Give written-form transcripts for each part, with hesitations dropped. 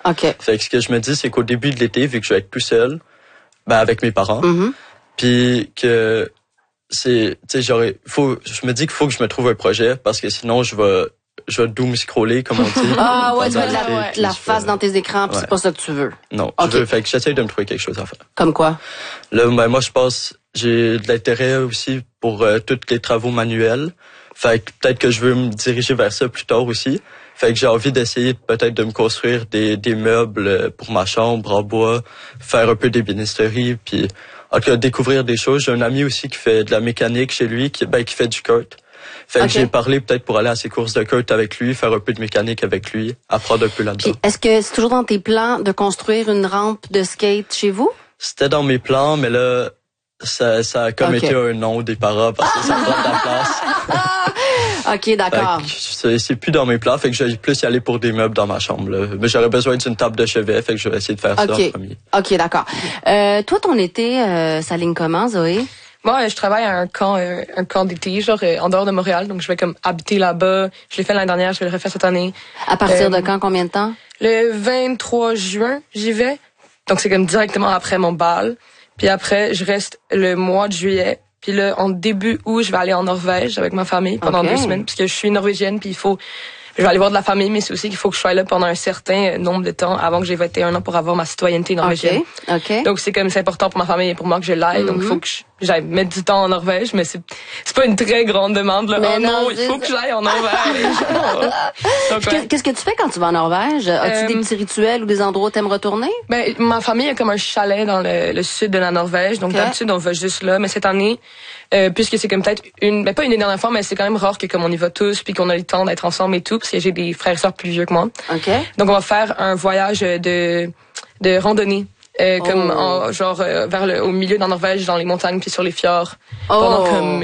OK. Fait que ce que je me dis, c'est qu'au début de l'été, vu que je vais être tout seul, avec mes parents, puis que c'est, tu sais, je me dis qu'il faut que je me trouve un projet parce que sinon je vais doom scroller, comme on dit. Ah ouais, tu veux la face dans tes écrans, puis c'est pas ça que tu veux. Non, fait que j'essaie de me trouver quelque chose à faire. Comme quoi? Là, moi, j'ai de l'intérêt aussi pour tous les travaux manuels. Fait que peut-être que je veux me diriger vers ça plus tard aussi. Fait que j'ai envie d'essayer peut-être de me construire des meubles pour ma chambre en bois, faire un peu d'ébénisterie, puis en tout cas découvrir des choses. J'ai un ami aussi qui fait de la mécanique chez lui, qui fait du kart. Fait que j'ai parlé peut-être pour aller à ses courses de kart avec lui, faire un peu de mécanique avec lui, apprendre un peu là-dedans. Puis, est-ce que c'est toujours dans tes plans de construire une rampe de skate chez vous? C'était dans mes plans, mais là, ça a comme été un non des parents parce que ça prend de la place. OK, d'accord. C'est plus dans mes plans, fait que je vais plus y aller pour des meubles dans ma chambre, là. Mais j'aurais besoin d'une table de chevet, fait que je vais essayer de faire ça en premier. OK, d'accord. Toi, ton été, ça ligne comment, Zoé? Moi, je travaille à un camp d'été, genre en dehors de Montréal, donc je vais comme habiter là-bas. Je l'ai fait l'année dernière, je vais le refaire cette année. À partir de quand, combien de temps? Le 23 juin, j'y vais. Donc c'est comme directement après mon bal. Puis après, je reste le mois de juillet. Puis là, en début août, je vais aller en Norvège avec ma famille pendant 2 semaines, puisque je suis norvégienne, puis je vais aller voir de la famille, mais c'est aussi qu'il faut que je sois là pendant un certain nombre de temps avant que j'ai 21 ans pour avoir ma citoyenneté norvégienne. OK. Donc c'est important pour ma famille et pour moi que je l'aille. Donc il faut que j'aille mettre du temps en Norvège, mais c'est pas une très grande demande, là. Mais non, il faut que j'aille en Norvège. Donc, Qu'est-ce que tu fais quand tu vas en Norvège? As-tu des petits rituels ou des endroits où t'aimes retourner? Ma famille a comme un chalet dans le sud de la Norvège. Donc d'habitude, on va juste là. Mais cette année, puisque c'est comme peut-être pas une des dernières fois, mais c'est quand même rare que comme on y va tous puis qu'on a le temps d'être ensemble et tout, parce que j'ai des frères et sœurs plus vieux que moi. OK. Donc on va faire un voyage de randonnée. Comme vers au milieu de la Norvège, dans les montagnes puis sur les fjords, pendant comme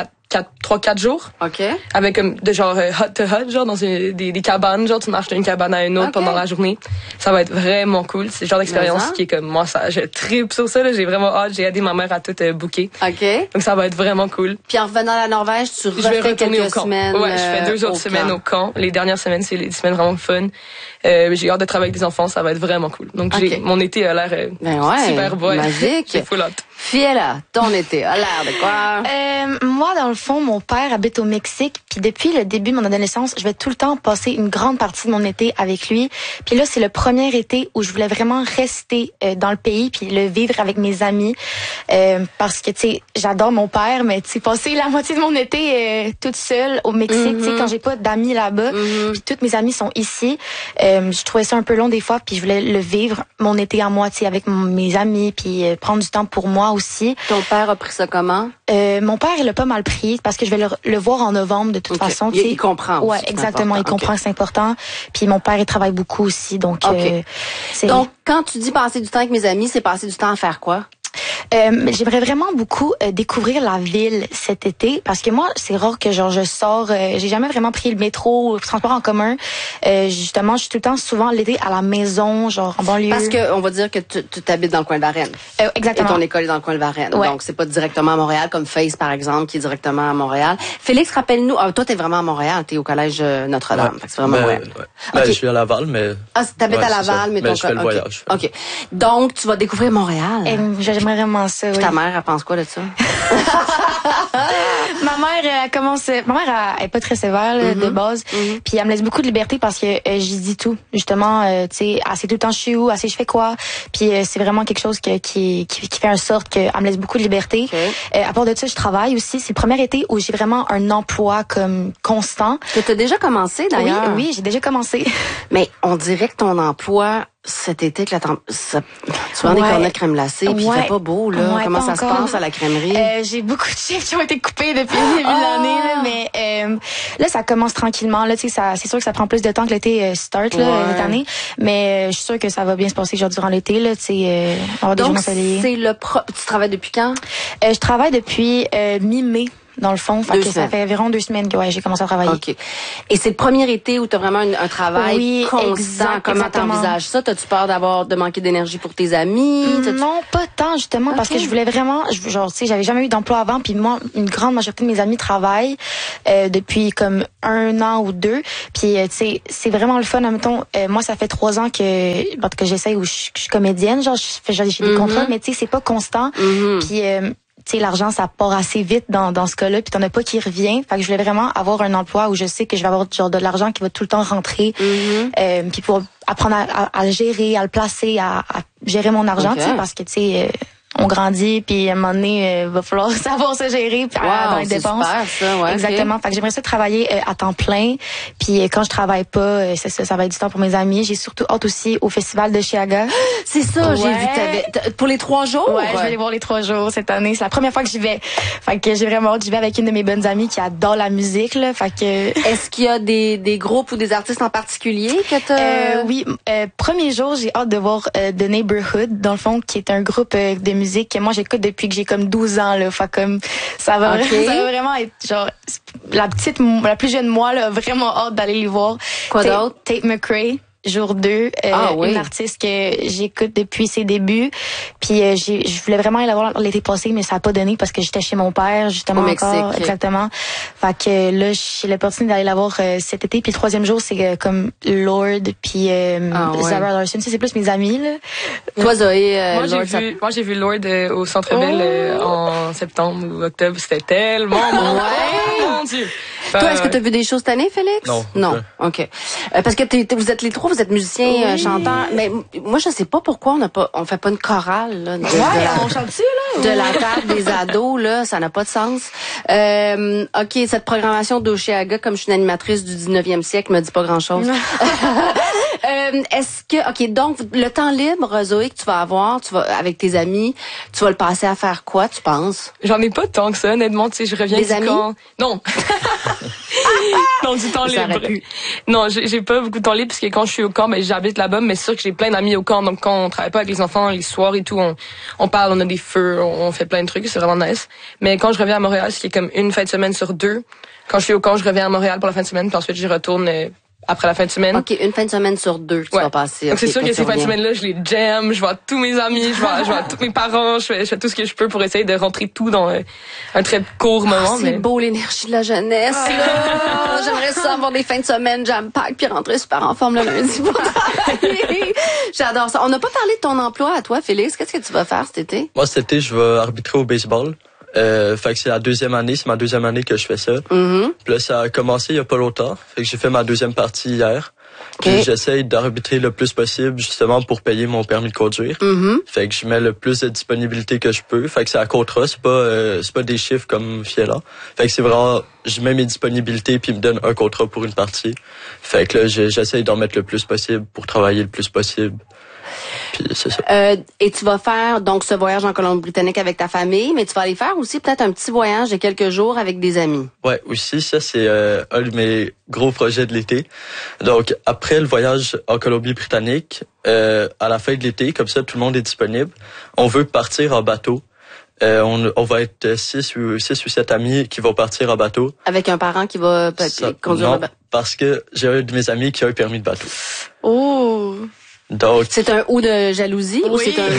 3-4 jours. OK. Avec de genre hut to hut, genre dans des cabanes, genre tu marches d'une cabane à une autre pendant la journée. Ça va être vraiment cool. C'est le genre d'expérience qui est comme moi, je tripe sur ça, là. J'ai vraiment hâte. J'ai aidé ma mère à tout booker. OK. Donc ça va être vraiment cool. Puis en revenant à la Norvège, tu refais quelques semaines. Ouais, je fais 2 autres semaines au camp. Les dernières semaines, c'est des semaines vraiment fun. J'ai hâte de travailler avec des enfants, ça va être vraiment cool. Donc mon été a l'air super beau. Magique. J'ai full hâte. Fiela, ton été a l'air de quoi? Moi, dans le fond, mon père habite au Mexique, puis depuis le début de mon adolescence, je vais tout le temps passer une grande partie de mon été avec lui. Puis là, c'est le premier été où je voulais vraiment rester dans le pays puis le vivre avec mes amis, parce que tu sais, j'adore mon père, mais tu sais, passer la moitié de mon été toute seule au Mexique, tu sais, quand j'ai pas d'amis là-bas, puis toutes mes amis sont ici, je trouvais ça un peu long des fois, puis je voulais le vivre mon été à moitié avec mes amis, puis prendre du temps pour moi aussi. Ton père a pris ça comment? Mon père, il a pas mal pris parce que je vais le voir en novembre de toute façon. Il comprend aussi. Ouais, exactement. Il comprend que c'est important. Puis mon père, il travaille beaucoup aussi, donc. Donc, quand tu dis passer du temps avec mes amis, c'est passer du temps à faire quoi? J'aimerais vraiment beaucoup découvrir la ville cet été parce que moi c'est rare que genre je sors, j'ai jamais vraiment pris le métro ou le transport en commun. Justement, je suis tout le temps souvent l'été à la maison, genre en banlieue. Parce que on va dire que tu t'habites dans le coin de Varennes. Exactement. Et ton école est dans le coin de Varennes. Ouais. Donc c'est pas directement à Montréal comme Face par exemple qui est directement à Montréal. Félix, rappelle-nous, toi t'es vraiment à Montréal, t'es au collège Notre-Dame. Fait que c'est vraiment Montréal. Je suis à Laval, mais. Ah, t'habites à Laval, mais ton je fais le voyage. OK. Donc tu vas découvrir Montréal. J'aimerais vraiment ça. Ta mère, elle pense quoi de ça? Ma mère, ma mère, elle est pas très sévère là, de base, puis elle me laisse beaucoup de liberté parce que j'y dis tout. Justement, tu sais, elle sait tout le temps je suis où, elle sait je fais quoi. Puis c'est vraiment quelque chose qui fait en sorte qu'elle me laisse beaucoup de liberté. À part de ça, je travaille aussi. C'est le premier été où j'ai vraiment un emploi comme constant. Que t'as déjà commencé d'ailleurs? Oui, j'ai déjà commencé. Mais on dirait que ton emploi cet été, que tu vends des cornets de crème glacée, puis il fait pas beau, là. Comment ça se passe à la crèmerie? J'ai beaucoup de chiffres qui ont été coupés depuis le début de l'année, là, mais là, ça commence tranquillement. Là, tu sais, c'est sûr que ça prend plus de temps que l'été start là, cette année, mais je suis sûre que ça va bien se passer genre durant l'été. Là, tu sais, avoir des jours ensoleillés. Tu travailles depuis quand? Je travaille depuis mi-mai. dans le fond. Fait que ça fait environ 2 semaines que j'ai commencé à travailler. OK. Et c'est le premier été où tu as vraiment un travail constant. Comment t'envisages ça? T'as-tu peur de manquer d'énergie pour tes amis? Non, pas tant, justement, parce que je voulais vraiment, genre, tu sais, j'avais jamais eu d'emploi avant, puis moi, une grande majorité de mes amis travaillent depuis comme 1 an ou 2. Puis, tu sais, c'est vraiment le fun. Admettons, moi, ça fait 3 ans que j'essaye où je suis comédienne, genre, j'ai des contrats, mais tu sais, c'est pas constant. Puis, tu sais, l'argent, ça part assez vite dans ce cas-là, puis t'en as pas qui revient. Fait que je voulais vraiment avoir un emploi où je sais que je vais avoir genre de l'argent qui va tout le temps rentrer, puis pour apprendre à le gérer, à le placer, à gérer mon argent, tu sais, parce que tu sais, on grandit, puis à un moment donné, va falloir savoir se gérer dans les dépenses. Super, ça, Exactement. Fait que j'aimerais ça travailler à temps plein. Puis quand je travaille pas, ça va être du temps pour mes amis. J'ai surtout hâte aussi au festival de Chiaga. C'est ça, j'ai vu que t'avais pour les 3 jours. Ouais, je vais aller voir les 3 jours cette année. C'est la première fois que j'y vais. Fait que j'ai vraiment hâte. J'y vais avec une de mes bonnes amies qui adore la musique, là. Fait que. Est-ce qu'il y a des groupes ou des artistes en particulier que t'as? Oui. Premier jour, j'ai hâte de voir The Neighborhood, dans le fond, qui est un groupe de musique que moi j'écoute depuis que j'ai comme 12 ans, là. Fait comme ça va vraiment être genre la plus jeune moi, là, vraiment hâte d'aller les voir. Quoi d'autre? Tate McRae. Jour 2, une artiste que j'écoute depuis ses débuts. Puis je voulais vraiment aller la voir l'été passé, mais ça a pas donné parce que j'étais chez mon père, justement, au Mexique. encore. Exactement. Fait que là, j'ai l'opportunité d'aller la voir cet été. Puis le 3e jour, c'est comme Lord puis Zara Larsson. Ça, c'est plus mes amis, là. Toi, Zoé, moi, j'ai vu Lord au Centre Bell en septembre ou octobre. C'était tellement bon. Mon Dieu. Toi, est-ce que tu as vu des choses cette année, Félix? Non. OK. Parce que vous êtes les 3, vous êtes musiciens, chanteurs. Mais moi, je sais pas pourquoi on fait pas une chorale, là. On chante-tu, là? De la table des ados, là, ça n'a pas de sens. OK, cette programmation d'Oshéaga, comme je suis une animatrice du 19e siècle, me dit pas grand-chose. Est-ce que, OK, donc, le temps libre, Zoé, que tu vas avoir, avec tes amis, tu vas le passer à faire quoi, tu penses? J'en ai pas tant que ça, honnêtement, tu sais, je reviens des amis? Camp. Non. Non, du temps libre. Non, j'ai pas beaucoup de temps libre parce que quand je suis au camp, j'habite là-bas, mais c'est sûr que j'ai plein d'amis au camp. Donc quand on travaille pas avec les enfants, les soirs et tout, on parle, on a des feux, on fait plein de trucs, c'est vraiment nice. Mais quand je reviens à Montréal, c'est comme une fin de semaine sur 2. Quand je suis au camp, je reviens à Montréal pour la fin de semaine, puis ensuite j'y retourne après la fin de semaine. OK, une fin de semaine sur 2 tu vas passer. Donc c'est sûr que ces fins de semaine-là, je les jam, je vois tous mes amis, je vois tous mes parents, je fais tout ce que je peux pour essayer de rentrer tout dans un très court moment. C'est beau l'énergie de la jeunesse, là. J'aimerais ça avoir des fins de semaine jam-pack puis rentrer super en forme le lundi pour travailler. J'adore ça. On n'a pas parlé de ton emploi à toi, Félix. Qu'est-ce que tu vas faire cet été? Moi, cet été, je vais arbitrer au baseball. Fait que c'est ma 2e année que je fais ça. Puis là, ça a commencé il y a pas longtemps. Fait que j'ai fait ma 2e partie hier. Puis j'essaye d'arbitrer le plus possible justement pour payer mon permis de conduire. Fait que je mets le plus de disponibilité que je peux. Fait que c'est à contrat, c'est pas des chiffres comme Fiela. Fait que c'est vraiment, je mets mes disponibilités puis il me donne un contrat pour une partie. Fait que là, j'essaye d'en mettre le plus possible pour travailler le plus possible. Puis c'est ça. Et tu vas faire donc ce voyage en Colombie-Britannique avec ta famille, mais tu vas aller faire aussi peut-être un petit voyage de quelques jours avec des amis. Ouais, aussi ça c'est un de mes gros projets de l'été. Donc après le voyage en Colombie-Britannique, à la fin de l'été, comme ça tout le monde est disponible, on veut partir en bateau. On va être 6 ou 7 amis qui vont partir en bateau. Avec un parent qui va conduire le bateau. Parce que j'ai un de mes amis qui a un permis de bateau. Oh. Donc, c'est un ou de jalousie ou c'est un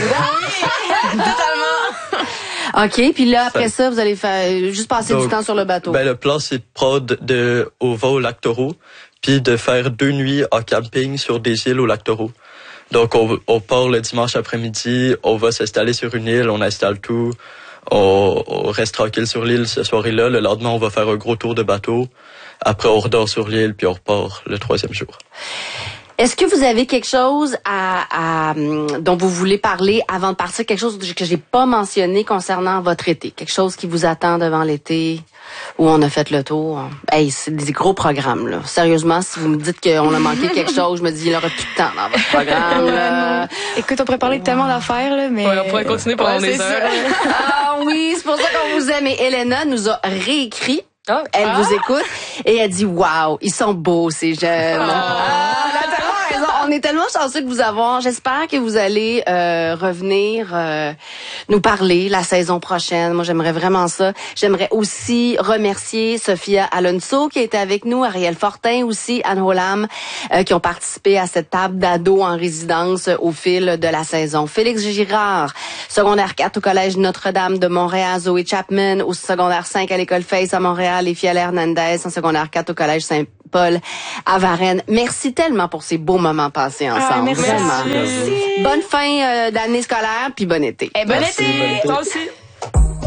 totalement. OK, puis là après ça, vous allez faire juste passer du temps sur le bateau. Ben le plan c'est de prendre au Lac Taureau, puis de faire 2 nuits en camping sur des îles au Lac Taureau. Donc on part le dimanche après-midi, on va s'installer sur une île, on installe tout, on reste tranquille sur l'île ce soir-là. Le lendemain, on va faire un gros tour de bateau. Après, on redort sur l'île, puis on repart le 3e jour. Est-ce que vous avez quelque chose dont vous voulez parler avant de partir? Quelque chose que j'ai pas mentionné concernant votre été? Quelque chose qui vous attend devant l'été où on a fait le tour? Hey, c'est des gros programmes, là. Sérieusement, si vous me dites qu'on a manqué quelque chose, je me dis, il y aura plus de temps dans votre programme, là. Écoute, on pourrait parler de tellement d'affaires, là, mais... Ouais, on pourrait continuer pendant des heures. Ah oui, c'est pour ça qu'on vous aime. Et Elena nous a réécrit. Elle vous écoute et elle dit, wow, ils sont beaux, ces jeunes. on est tellement chanceux de vous avoir. J'espère que vous allez revenir nous parler la saison prochaine. Moi, j'aimerais vraiment ça. J'aimerais aussi remercier Sophia Alonso qui était avec nous, Ariel Fortin aussi, Anne Holam, qui ont participé à cette table d'ados en résidence au fil de la saison. Félix Girard, secondaire 4 au Collège Notre-Dame de Montréal. Zoé Chapman au secondaire 5 à l'École Face à Montréal. Et Fiala Hernandez en secondaire 4 au Collège Saint-Paul à Varennes. Merci tellement pour ces beaux moments passés ensemble. Merci. Vraiment. Merci. Bonne fin d'année scolaire puis bon été. Et bon Merci, été! bonne été. Toi aussi.